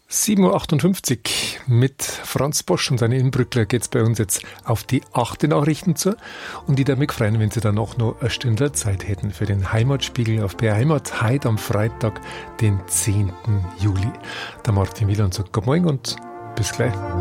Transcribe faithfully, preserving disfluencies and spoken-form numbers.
sieben Uhr achtundfünfzig mit Franz Bosch und seine Inbrückler geht's bei uns jetzt auf die achte Nachrichten zu. Und die da mich freuen, wenn Sie dann auch noch eine Stunde Zeit hätten für den Heimatspiegel auf B R Heimat heute am Freitag, den zehnten Juli. Der Martin Wieland sagt Guten Morgen und bis gleich.